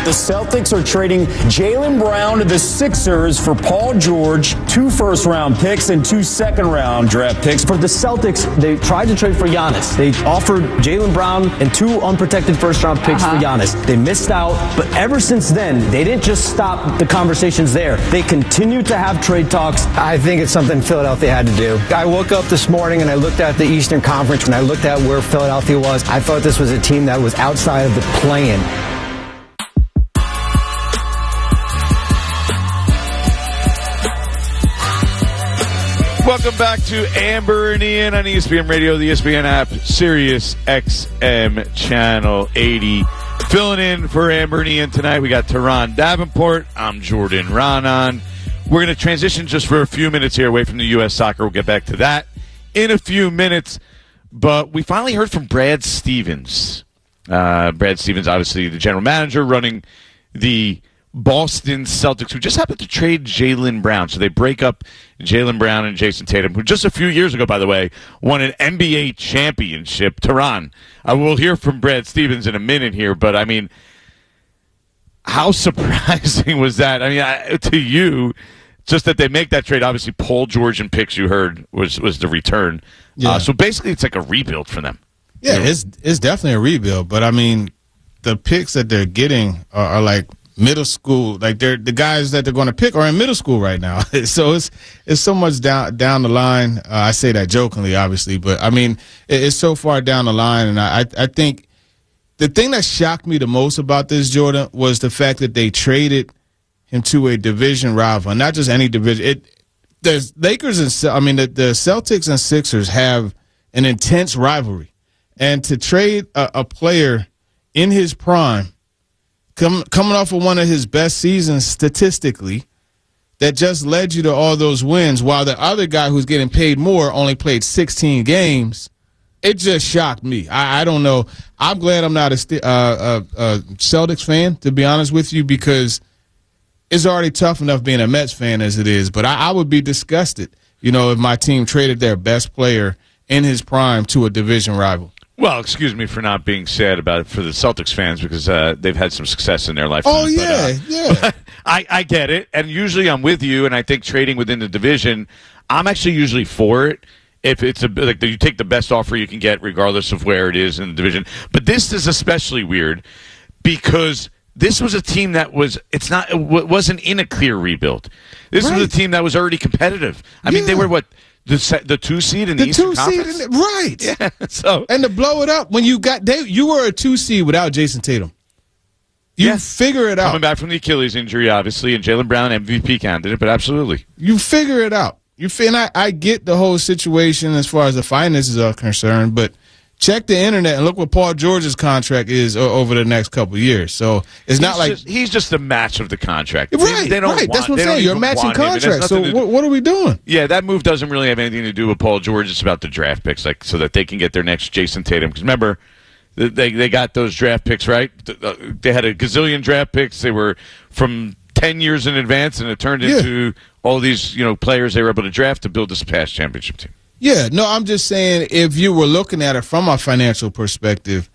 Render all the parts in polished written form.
the Celtics are trading Jaylen Brown to the Sixers for Paul George, 2 first-round picks and 2 second-round draft picks. For the Celtics, they tried to trade for Giannis. They offered Jaylen Brown and 2 unprotected first-round picks for Giannis. They missed out, but ever since then, they didn't just stop the conversations there. They continued to have trade talks. I think it's something Philadelphia had to do. I woke up this morning and I looked at the Eastern Conference and I looked at where Philadelphia was. I thought this was a team that was outside of the play-in. Welcome back to Amber and Ian on ESPN Radio, the ESPN app, Sirius XM Channel 80. Filling in for Amber and Ian tonight, we got Teron Davenport. I'm Jordan Raanan. We're going to transition just for a few minutes here away from the U.S. soccer. We'll get back to that in a few minutes. But we finally heard from Brad Stevens. Brad Stevens, obviously the general manager running the Boston Celtics, who just happened to trade Jaylen Brown. So they break up Jaylen Brown and Jason Tatum, who just a few years ago, by the way, won an NBA championship. Teron, we'll hear from Brad Stevens in a minute here, but I mean, how surprising was that? I mean, to you, just that they make that trade. Obviously, Paul George and picks you heard was the return. Yeah. So basically, it's like a rebuild for them. Yeah, it's definitely a rebuild. But I mean, the picks that they're getting are like middle school. Like the guys that they're going to pick are in middle school right now. So it's so much down the line. I say that jokingly, obviously, but I mean it's so far down the line. And I think the thing that shocked me the most about this, Jordan, was the fact that they traded him to a division rival, not just any division. The Lakers and the Celtics and Sixers have an intense rivalry, and to trade a player in his prime, coming off of one of his best seasons statistically, that just led you to all those wins, while the other guy who's getting paid more only played 16 games, it just shocked me. I don't know. I'm glad I'm not a Celtics fan, to be honest with you, because it's already tough enough being a Mets fan as it is. But I would be disgusted, if my team traded their best player in his prime to a division rival. Well, excuse me for not being sad about it for the Celtics fans, because they've had some success in their lifetime. Oh, yeah, yeah. I get it, and usually I'm with you, and I think trading within the division, I'm actually usually for it. If it's you take the best offer you can get, regardless of where it is in the division. But this is especially weird because this was a team that wasn't in a clear rebuild. This was a team that was already competitive. I mean, they were what? The 2 seed in the Eastern Conference? Right. Yeah. So, and to blow it up, when you were a 2 seed without Jason Tatum. You figure it out. Coming back from the Achilles injury, obviously, and Jaylen Brown, MVP candidate, but absolutely. You figure it out. And I get the whole situation as far as the finances are concerned, but check the internet and look what Paul George's contract is over the next couple of years. So it's not like he's just a match of the contract. Right, that's what I'm saying. You're a matching contract. So what are we doing? Yeah, that move doesn't really have anything to do with Paul George. It's about the draft picks, so that they can get their next Jason Tatum. Because remember, they got those draft picks, right? They had a gazillion draft picks. They were from 10 years in advance, and it turned into all these players they were able to draft to build this past championship team. Yeah, no, I'm just saying if you were looking at it from a financial perspective,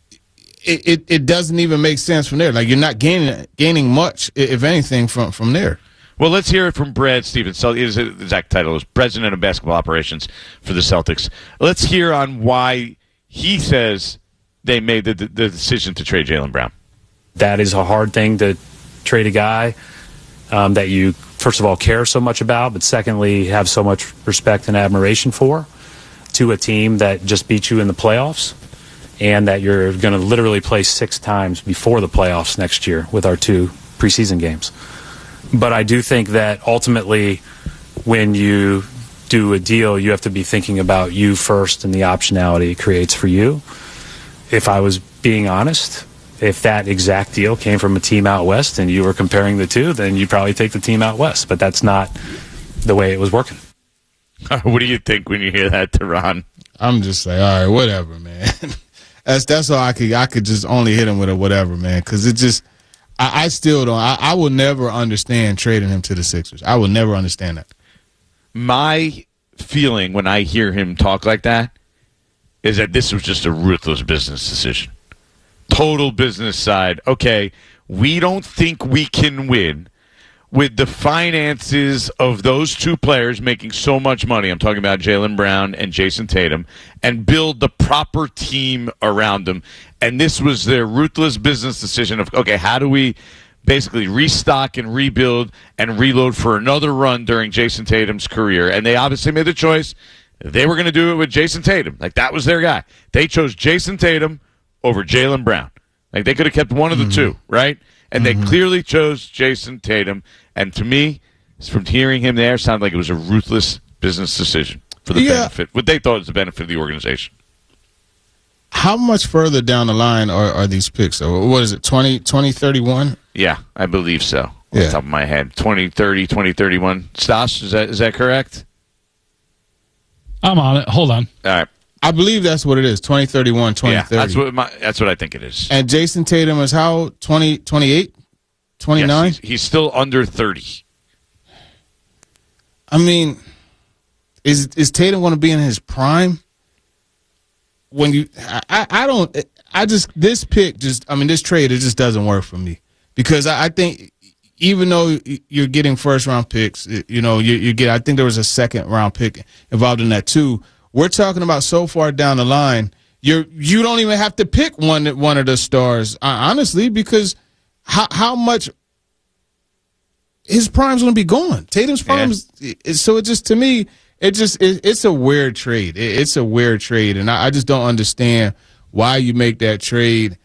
it doesn't even make sense from there. Like you're not gaining much, if anything, from there. Well, let's hear it from Brad Stevens. So his exact title is President of Basketball Operations for the Celtics. Let's hear on why he says they made the decision to trade Jaylen Brown. That is a hard thing to trade a guy that you, first of all, care so much about, but secondly, have so much respect and admiration for, to a team that just beat you in the playoffs and that you're going to literally play 6 times before the playoffs next year with our 2 preseason games. But I do think that ultimately when you do a deal, you have to be thinking about you first and the optionality it creates for you. If I was being honest, if that exact deal came from a team out west and you were comparing the two, then you'd probably take the team out west. But that's not the way it was working. What do you think when you hear that, Teron? I'm just like, all right, whatever, man. That's all I could just only hit him with a whatever, man, because it just I still don't. I will never understand trading him to the Sixers. I will never understand that. My feeling when I hear him talk like that is that this was just a ruthless business decision. Total business side. Okay, we don't think we can win with the finances of those two players making so much money. I'm talking about Jaylen Brown and Jason Tatum, and build the proper team around them. And this was their ruthless business decision of, okay, how do we basically restock and rebuild and reload for another run during Jason Tatum's career? And they obviously made the choice. They were going to do it with Jason Tatum. Like, that was their guy. They chose Jason Tatum over Jaylen Brown. Like, they could have kept one of the two, right? And they clearly chose Jason Tatum. And to me, from hearing him there, it sounded like it was a ruthless business decision for the benefit, what they thought was the benefit of the organization. How much further down the line are these picks? What is it, 2031? Yeah, I believe so. Off Yeah. the top of my head. 2030, 2031. Stas, is that correct? I'm on it. Hold on. All right. I believe that's what it is, 2031, 2030. Yeah, that's what I think it is. And Jason Tatum is how, 28, 29? Yes, he's still under 30. I mean, is Tatum going to be in his prime? When you, this pick this trade, it just doesn't work for me. Because I think even though you're getting first round picks, I think there was a second round pick involved in that too. We're talking about so far down the line, you don't even have to pick one of the stars, honestly, because how much his prime's going to be gone. Tatum's prime's so it just, to me, it's a weird trade. It's a weird trade, and I just don't understand why you make that trade.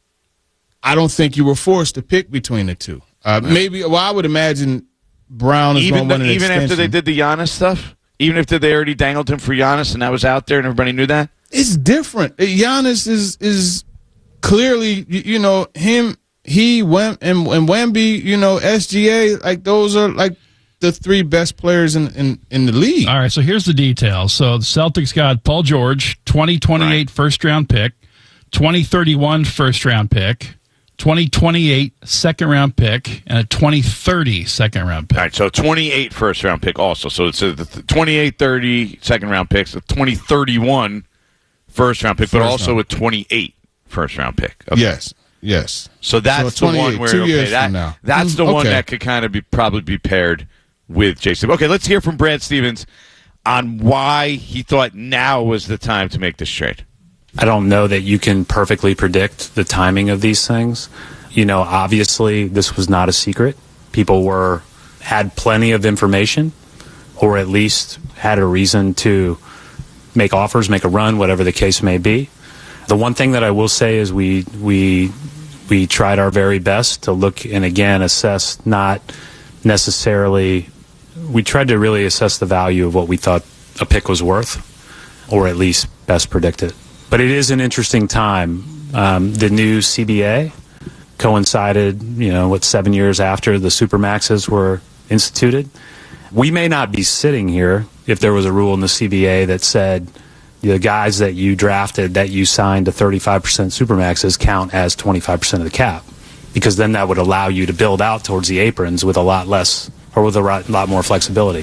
I don't think you were forced to pick between the two. Maybe. Well, I would imagine Brown is going to win an extension. Even after they did the Giannis stuff. Even if they already dangled him for Giannis and that was out there and everybody knew that? It's different. Giannis is clearly, him, he, went and Wemby, SGA, like those are like the three best players in the league. All right, so here's the details. So the Celtics got Paul George, 2028 first-round pick, 2031 first-round pick, 2028 second-round pick, and a 2030 second-round pick. All right, so 28 first-round pick also. So it's the 28, 30 second-round picks, a 2031 first-round pick, but also a 28 first-round pick. Okay. Yes. So that's the one where, 2 years from now. That's the one that could kind of probably be paired with Jason. Okay, let's hear from Brad Stevens on why he thought now was the time to make this trade. I don't know that you can perfectly predict the timing of these things. Obviously, this was not a secret. People had plenty of information, or at least had a reason to make offers, make a run, whatever the case may be. The one thing that I will say is we tried our very best to look and, again, assess not necessarily – we tried to really assess the value of what we thought a pick was worth, or at least best predict it. But it is an interesting time. The new CBA coincided, 7 years after the Supermaxes were instituted. We may not be sitting here if there was a rule in the CBA that said the guys that you drafted, that you signed to 35% Supermaxes count as 25% of the cap, because then that would allow you to build out towards the aprons with a lot less, or with a lot more flexibility.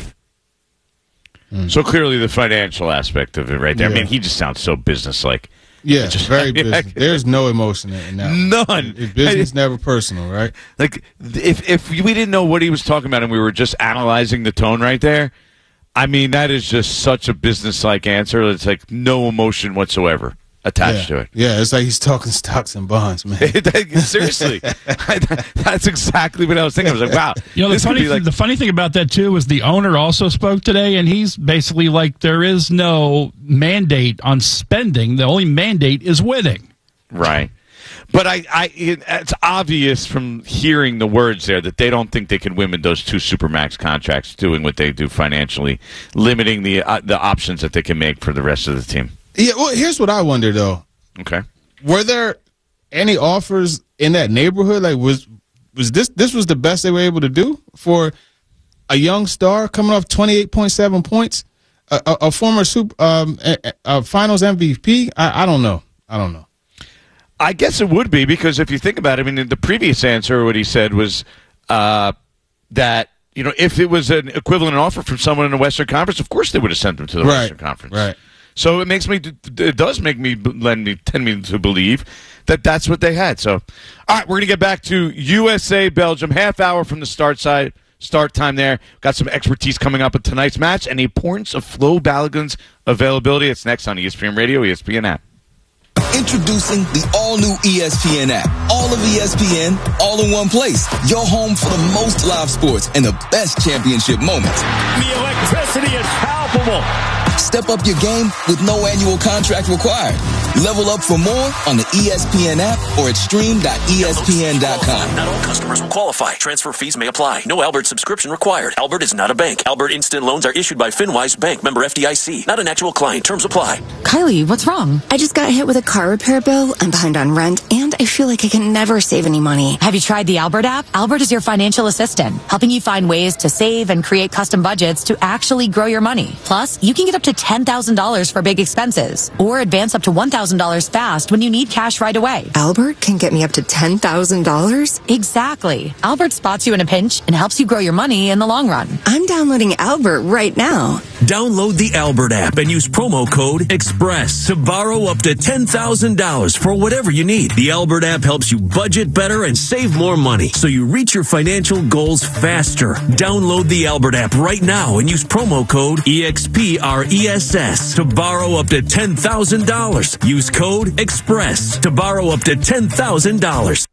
So clearly the financial aspect of it right there. Yeah. I mean, he just sounds so business-like. Yeah, very business. There's no emotion in that. None. Business never personal, right? Like, if we didn't know what he was talking about and we were just analyzing the tone right there, I mean, that is just such a business-like answer. It's like no emotion whatsoever attached to it. Yeah, it's like he's talking stocks and bonds, man. Seriously. That's exactly what I was thinking. I was like, wow. The funny thing about that, too, is the owner also spoke today, and he's basically like, there is no mandate on spending. The only mandate is winning. Right. But it's obvious from hearing the words there that they don't think they can win with those two Supermax contracts doing what they do financially, limiting the options that they can make for the rest of the team. Yeah, well, here's what I wonder, though. Okay. Were there any offers in that neighborhood? Like, was this was the best they were able to do for a young star coming off 28.7 points, a former finals MVP? I don't know. I guess it would be, because if you think about it, I mean, the previous answer, what he said was that, if it was an equivalent offer from someone in the Western Conference, of course they would have sent them to the Western Conference. Right. So it does tend me to believe that that's what they had. So, all right, we're going to get back to USA Belgium, half hour from the start time there. Got some expertise coming up with tonight's match and the importance of Flo Balogun's availability. It's next on ESPN Radio, ESPN app. Introducing the all-new ESPN app. All of ESPN, all in one place. Your home for the most live sports and the best championship moments. The electricity is palpable. Step up your game with no annual contract required. Level up for more on the ESPN app or at stream.espn.com. Not all customers will qualify. Transfer fees may apply. No Albert subscription required. Albert is not a bank. Albert Instant Loans are issued by FinWise Bank, member FDIC. Not an actual client. Terms apply. Kylie, what's wrong? I just got hit with a car repair bill. I'm behind on rent, and I feel like I can never save any money. Have you tried the Albert app? Albert is your financial assistant, helping you find ways to save and create custom budgets to actually grow your money. Plus, you can get up to $10,000 for big expenses, or advance up to $1,000 fast when you need cash right away. Albert can get me up to $10,000? Exactly. Albert spots you in a pinch and helps you grow your money in the long run. I'm downloading Albert right now. Download the Albert app and use promo code EXPRESS to borrow up to $10,000 for whatever you need. The Albert app helps you budget better and save more money so you reach your financial goals faster. Download the Albert app right now and use promo code EXPRESS to borrow up to $10,000. Use code EXPRESS to borrow up to $10,000.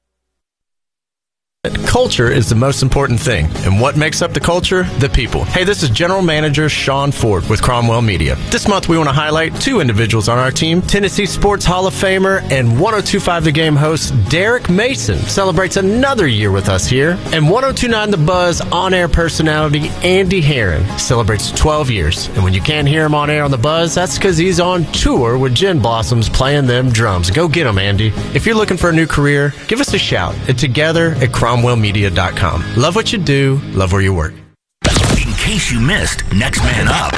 Culture is the most important thing. And what makes up the culture? The people. Hey, this is General Manager Sean Ford with Cromwell Media. This month we want to highlight two individuals on our team. Tennessee Sports Hall of Famer and 102.5 The Game host Derek Mason celebrates another year with us here. And 102.9 The Buzz on-air personality Andy Herron celebrates 12 years. And when you can't hear him on air on The Buzz, that's because he's on tour with Gin Blossoms playing them drums. Go get him, Andy. If you're looking for a new career, give us a shout at together@cromwellmedia.com. Love what you do, love where you work. In case you missed, Next Man Up.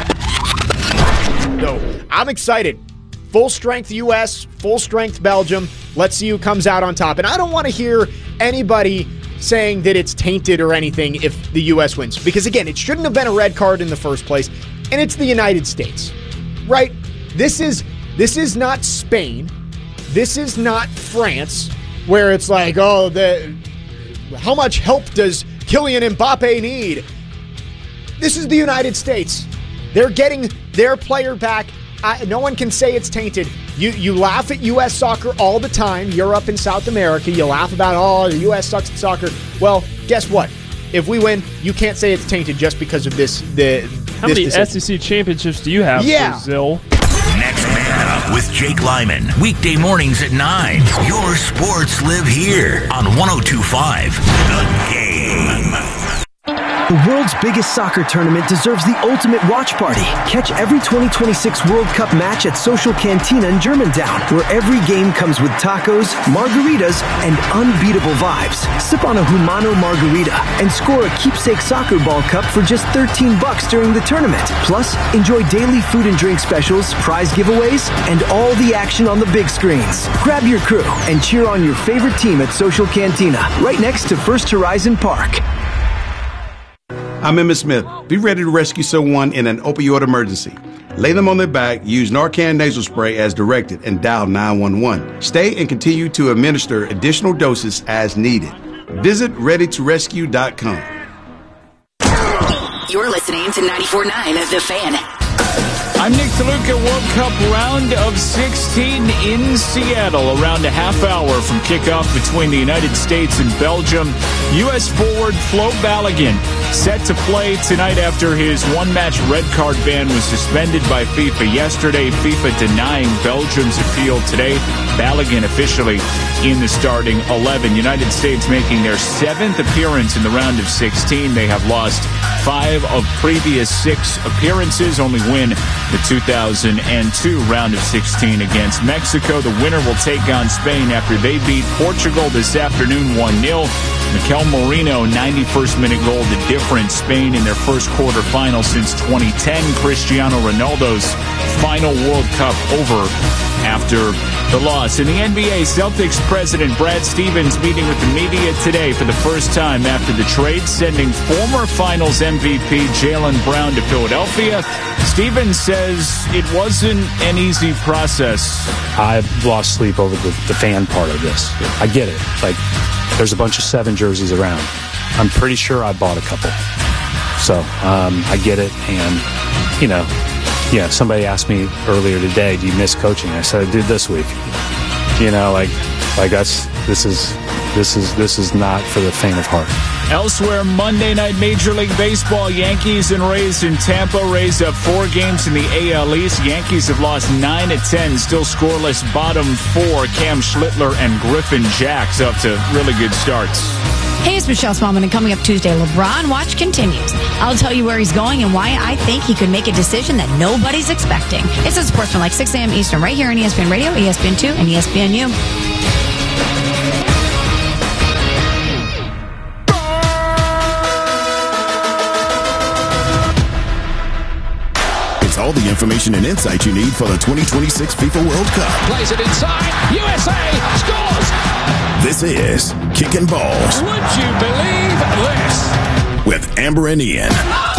So, I'm excited. Full strength U.S., full strength Belgium. Let's see who comes out on top. And I don't want to hear anybody saying that it's tainted or anything if the U.S. wins. Because, again, it shouldn't have been a red card in the first place. And it's the United States, right? This is not Spain. This is not France, where it's like, oh, how much help does Kylian Mbappe need? This is the United States. They're getting their player back. No one can say it's tainted. You laugh at U.S. soccer all the time, Europe and South America. You laugh about, oh, the U.S. sucks at soccer. Well, guess what? If we win, you can't say it's tainted just because of this. How many SEC championships do you have, Brazil? Next Man Up with Jake Lyman. Weekday mornings at 9. Your sports live here on 102.5 The Game. The world's biggest soccer tournament deserves the ultimate watch party. Catch every 2026 World Cup match at Social Cantina in Germantown, where every game comes with tacos, margaritas, and unbeatable vibes. Sip on a Humano margarita and score a keepsake soccer ball cup for just $13 during the tournament. Plus, enjoy daily food and drink specials, prize giveaways, and all the action on the big screens. Grab your crew and cheer on your favorite team at Social Cantina, right next to First Horizon Park. I'm Emmitt Smith. Be ready to rescue someone in an opioid emergency. Lay them on their back, use Narcan nasal spray as directed, and dial 911. Stay and continue to administer additional doses as needed. Visit ReadyToRescue.com. You're listening to 94.9 The Fan. I'm Nick DeLuca. World Cup round of 16 in Seattle. Around a half hour from kickoff between the United States and Belgium. U.S. forward Flo Balogun set to play tonight after his one-match red card ban was suspended by FIFA yesterday. FIFA denying Belgium's appeal today. Balogun officially in the starting 11. United States making their 7th appearance in the round of 16. They have lost 5 of previous 6 appearances, only win the 2002 round of 16 against Mexico. The winner will take on Spain after they beat Portugal this afternoon 1-0. Mikel Merino, 91st minute goal, the difference. Spain in their first quarterfinal since 2010. Cristiano Ronaldo's final World Cup over after the loss. In the NBA, Celtics president Brad Stevens meeting with the media today for the first time after the trade, sending former Finals MVP Jaylen Brown to Philadelphia. Stevens says it wasn't an easy process. I've lost sleep over the fan part of this. I get it. Like, there's a bunch of 7 jerseys around. I'm pretty sure I bought a couple. So, I get it. And, you know, yeah, somebody asked me earlier today, do you miss coaching? I said I did this week. You know, like us, this is not for the faint of heart. Elsewhere, Monday night Major League Baseball, Yankees and Rays in Tampa. Rays up 4 games in the AL East. Yankees have lost 9 of 10, still scoreless. Bottom 4, Cam Schlittler and Griffin Jacks up to really good starts. Hey, it's Michelle Smallman, and coming up Tuesday, LeBron Watch continues. I'll tell you where he's going and why I think he could make a decision that nobody's expecting. It's a Sportsman, 6 a.m. Eastern, right here on ESPN Radio, ESPN2, and ESPNU. It's all the information and insight you need for the 2026 FIFA World Cup. Plays it inside. USA scores! This is Kicking Balls. Would you believe this? With Amber and Ian.